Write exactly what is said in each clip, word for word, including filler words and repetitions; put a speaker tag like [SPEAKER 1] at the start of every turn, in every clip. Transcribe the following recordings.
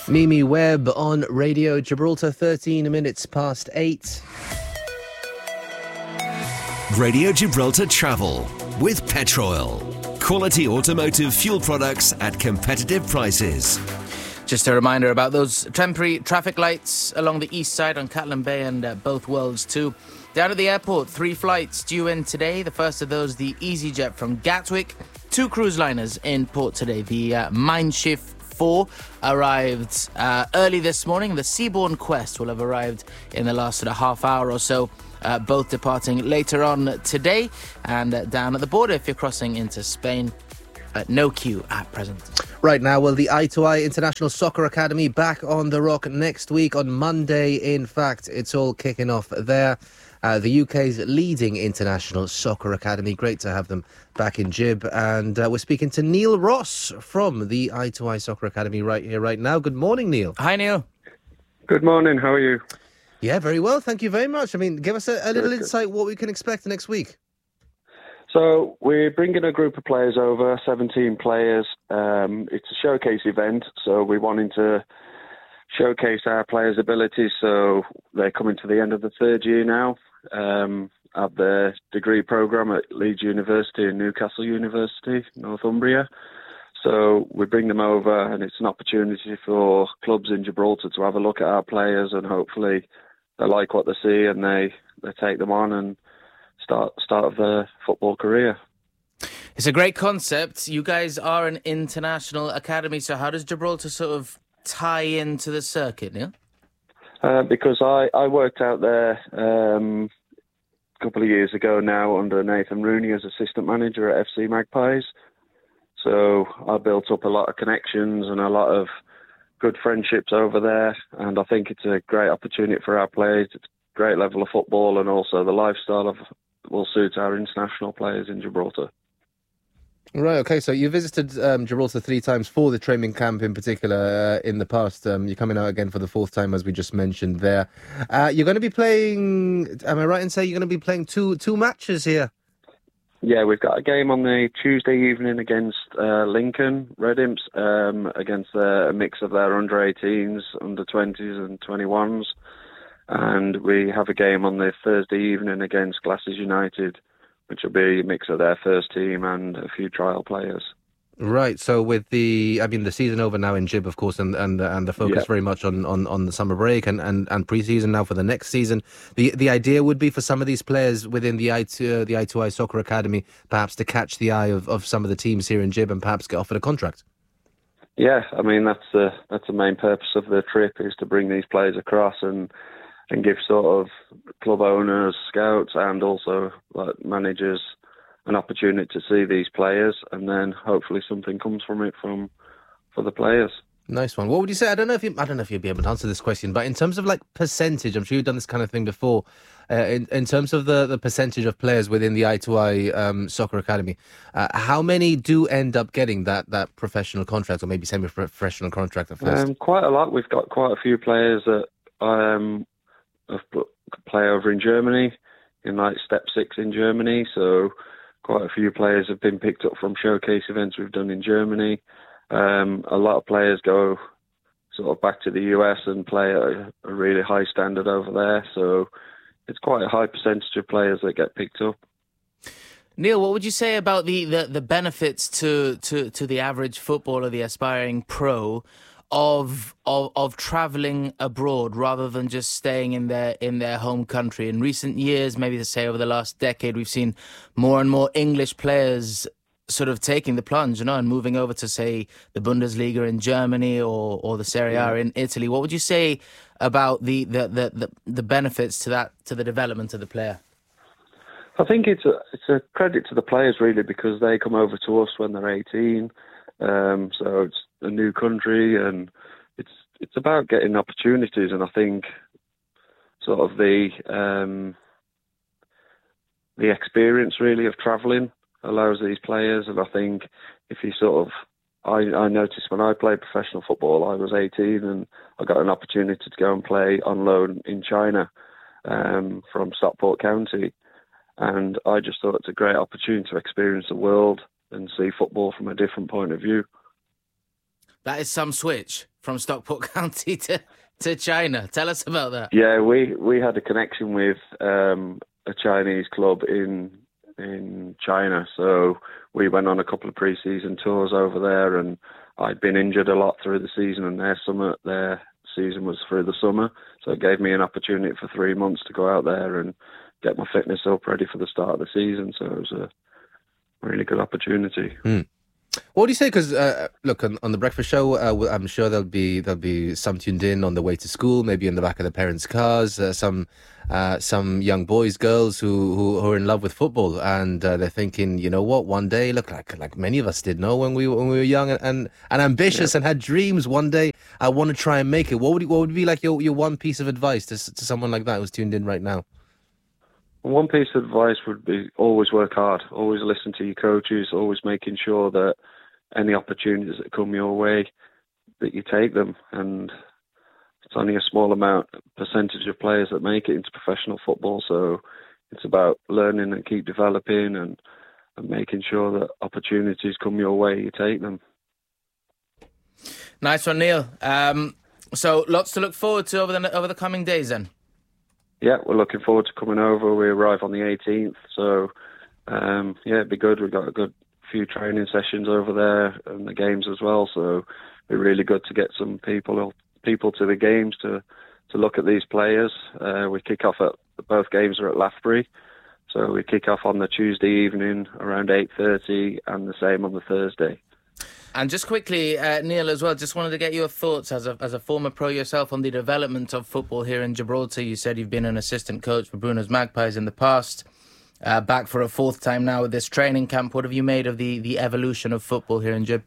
[SPEAKER 1] Mimi Webb on Radio Gibraltar, thirteen minutes past eight.
[SPEAKER 2] Radio Gibraltar Travel with Petroil. Quality automotive fuel products at competitive prices.
[SPEAKER 3] Just a reminder about those temporary traffic lights along the east side on Catalan Bay and uh, both Worlds too. Down at the airport, three flights due in today. The first of those, the EasyJet from Gatwick. Two cruise liners in port today. The uh, Mindshift four arrived uh, early this morning. The Seabourn Quest will have arrived in the last sort of half hour or so. Uh, both departing later on today. And uh, down at the border, if you're crossing into Spain, uh, no queue at present.
[SPEAKER 1] Right now, well, the Eye to Eye International Soccer Academy back on the rock next week on Monday. In fact, it's all kicking off there. Uh, the U K's leading international soccer academy. Great to have them back in Gib. And uh, we're speaking to Neil Ross from the Eye to Eye Soccer Academy right here, right now. Good morning, Neil.
[SPEAKER 3] Hi, Neil.
[SPEAKER 4] Good morning. How are you?
[SPEAKER 1] Yeah, very well. Thank you very much. I mean, give us a, a little
[SPEAKER 4] Good,
[SPEAKER 1] insight
[SPEAKER 4] good.
[SPEAKER 1] what we can expect next week.
[SPEAKER 4] So we're bringing a group of players over, seventeen players. Um, it's a showcase event, so we're wanting to showcase our players' abilities. So they're coming to the end of the third year now um, at the degree programme at Leeds University and Newcastle University, Northumbria. So we bring them over, and it's an opportunity for clubs in Gibraltar to have a look at our players, and hopefully they like what they see and they, they take them on and start start of their football career.
[SPEAKER 3] It's a great concept. You guys are an international academy, so how does Gibraltar sort of tie into the circuit, Neil?
[SPEAKER 4] Uh, because I, I worked out there um, a couple of years ago now under Nathan Rooney as assistant manager at F C Magpies. So I built up a lot of connections and a lot of good friendships over there, and I think it's a great opportunity for our players. It's a great level of football, and also the lifestyle of will suit our international players in Gibraltar.
[SPEAKER 1] Right, okay, so you visited um, Gibraltar three times for the training camp in particular uh, in the past. Um, you're coming out again for the fourth time, as we just mentioned there. Uh, you're going to be playing, am I right in saying you're going to be playing two two matches here?
[SPEAKER 4] Yeah, we've got a game on the Tuesday evening against uh, Lincoln Red Imps, um, against uh, a mix of their under eighteens, under twenties and twenty-ones. And we have a game on the Thursday evening against Glasses United, which will be a mix of their first team and a few trial players.
[SPEAKER 1] Right, so with the, I mean, the season over now in Gib, of course, and and, and the focus
[SPEAKER 4] Yeah.
[SPEAKER 1] very much on, on, on the summer break and, and, and pre-season now for the next season. The the idea would be for some of these players within the I two, uh, the I two I Soccer Academy perhaps to catch the eye of, of some of the teams here in Gib and perhaps get offered a contract.
[SPEAKER 4] Yeah, I mean, that's the, that's the main purpose of the trip, is to bring these players across and and give sort of club owners, scouts, and also like managers an opportunity to see these players, and then hopefully something comes from it from for the players.
[SPEAKER 1] Nice one. What would you say? I don't know if you, I don't know if you'd be able to answer this question, but in terms of like percentage, I'm sure you've done this kind of thing before. Uh, in, in terms of the, the percentage of players within the I two I um, Soccer Academy, uh, how many do end up getting that, that professional contract or maybe semi-professional contract at first?
[SPEAKER 4] Um, quite a lot. We've got quite a few players that um, have put- play over in Germany, in like Step Six in Germany. So quite a few players have been picked up from showcase events we've done in Germany. Um, a lot of players go sort of back to the U S and play at a, a really high standard over there. So it's quite a high percentage of players that get picked up.
[SPEAKER 3] Neil, what would you say about the, the, the benefits to, to, to the average footballer, the aspiring pro, of of of travelling abroad rather than just staying in their in their home country? In recent years, maybe to say over the last decade, we've seen more and more English players sort of taking the plunge, you know, and moving over to, say, the Bundesliga in Germany or or the Serie A in Italy. What would you say about the the, the, the the benefits to that, to the development of the player?
[SPEAKER 4] I think it's a it's a credit to the players really, because they come over to us when they're eighteen. Um, so it's a new country, and it's it's about getting opportunities. And I think sort of the um, the experience really of travelling allows these players. And I think if you sort of, I, I noticed when I played professional football, I was eighteen and I got an opportunity to go and play on loan in China um, from Stockport County. And I just thought it's a great opportunity to experience the world and see football from a different point of view.
[SPEAKER 3] That is some switch from Stockport County to, to China. Tell us about that.
[SPEAKER 4] Yeah, we, we had a connection with um, a Chinese club in in China, so we went on a couple of pre-season tours over there, and I'd been injured a lot through the season, and their summer, their season was through the summer, so it gave me an opportunity for three months to go out there and get my fitness up ready for the start of the season. So it was a really good opportunity.
[SPEAKER 1] Mm. What do you say? Because uh, look, on, on the breakfast show, uh, I'm sure there'll be there'll be some tuned in on the way to school, maybe in the back of their parents' cars. Uh, some uh, some young boys, girls who, who, who are in love with football, and uh, they're thinking, you know what? One day, look, like like many of us did, know when we when we were young and and, and ambitious, yeah. and had dreams. One day, I want to try and make it. What would what would be like your, your one piece of advice to to someone like that who's tuned in right now?
[SPEAKER 4] One piece of advice would be always work hard, always listen to your coaches, always making sure that any opportunities that come your way, that you take them. And it's only a small amount, percentage of players that make it into professional football. So it's about learning and keep developing and, and making sure that opportunities come your way, you take them.
[SPEAKER 3] Nice one, Neil. Um, so lots to look forward to over the over the coming days then.
[SPEAKER 4] Yeah, we're looking forward to coming over. We arrive on the eighteenth, so um, yeah, it'd be good. We've got a good few training sessions over there and the games as well, so it'd be really good to get some people people to the games to, to look at these players. Uh, we kick off at, both games are at Lathbury, so we kick off on the Tuesday evening around eight thirty and the same on the Thursday.
[SPEAKER 3] And just quickly, uh, Neil, as well, just wanted to get your thoughts as a as a former pro yourself on the development of football here in Gibraltar. You said you've been an assistant coach for Bruno's Magpies in the past, uh, back for a fourth time now with this training camp. What have you made of the, the evolution of football here in Gib?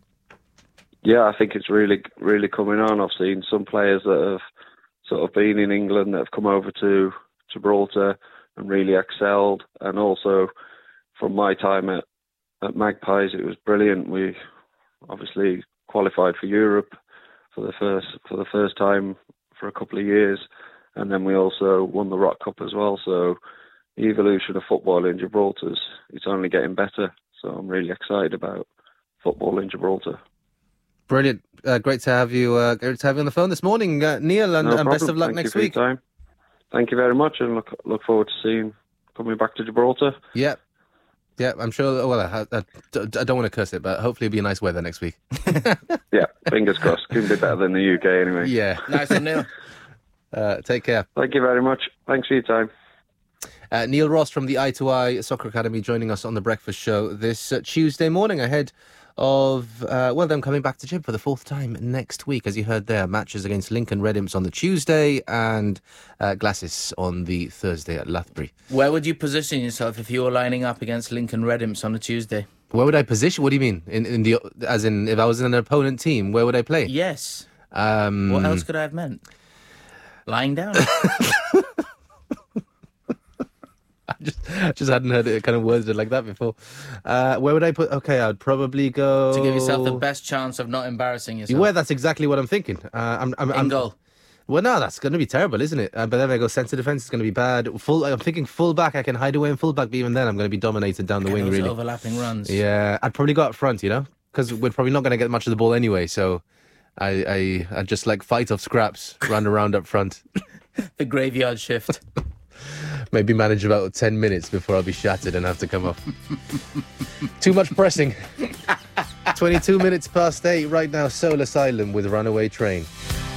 [SPEAKER 4] Yeah, I think it's really, really coming on. I've seen some players that have sort of been in England that have come over to Gibraltar and really excelled. And also, from my time at, at Magpies, it was brilliant. We obviously qualified for Europe for the first for the first time for a couple of years, and then we also won the Rock Cup as well. So the evolution of football in Gibraltar is it's only getting better. So I'm really excited about football in Gibraltar.
[SPEAKER 1] Brilliant, uh, great to have you. Uh, great to have you on the phone this morning, uh, Neil, and,
[SPEAKER 4] no
[SPEAKER 1] and best of luck
[SPEAKER 4] Thank
[SPEAKER 1] next
[SPEAKER 4] you for
[SPEAKER 1] week.
[SPEAKER 4] Your time. Thank you very much, and look look forward to seeing coming back to Gibraltar.
[SPEAKER 1] Yeah. Yeah, I'm sure. Well, I, I, I don't want to curse it, but hopefully it'll be nice weather next week.
[SPEAKER 4] Yeah, fingers crossed. Couldn't be better than the U K anyway.
[SPEAKER 1] Yeah.
[SPEAKER 3] Nice one, Neil.
[SPEAKER 1] Uh, take care.
[SPEAKER 4] Thank you very much. Thanks for your time.
[SPEAKER 1] Uh, Neil Ross from the Eye to Eye Soccer Academy joining us on the breakfast show this uh, Tuesday morning ahead of, uh, well, them coming back to Gib for the fourth time next week. As you heard there, matches against Lincoln Red Imps on the Tuesday and uh, Glasses on the Thursday at Lathbury.
[SPEAKER 3] Where would you position yourself if you were lining up against Lincoln Red Imps on a Tuesday?
[SPEAKER 1] Where would I position? What do you mean? In, in the as in if I was in an opponent team, where would I play?
[SPEAKER 3] Yes.
[SPEAKER 1] Um,
[SPEAKER 3] what else could I have meant? Lying down.
[SPEAKER 1] I just, just hadn't heard it kind of worded like that before. Uh, where would I put? Okay, I'd probably go
[SPEAKER 3] to give yourself the best chance of not embarrassing yourself.
[SPEAKER 1] Well, that's exactly what I'm thinking. Uh, I'm, I'm,
[SPEAKER 3] In
[SPEAKER 1] I'm,
[SPEAKER 3] goal.
[SPEAKER 1] Well, no, that's going to be terrible, isn't it? Uh, but then I go centre defence is going to be bad. Full, I'm thinking full back. I can hide away in full back, but even then, I'm going to be dominated down the
[SPEAKER 3] Get
[SPEAKER 1] wing.
[SPEAKER 3] those
[SPEAKER 1] Really,
[SPEAKER 3] overlapping runs.
[SPEAKER 1] Yeah, I'd probably go up front, you know, because we're probably not going to get much of the ball anyway. So, I, I, I just like fight off scraps, run around up front.
[SPEAKER 3] The graveyard shift.
[SPEAKER 1] Maybe manage about ten minutes before I'll be shattered and have to come off. Too much pressing. twenty-two minutes past eight right now. Soul Asylum with Runaway Train.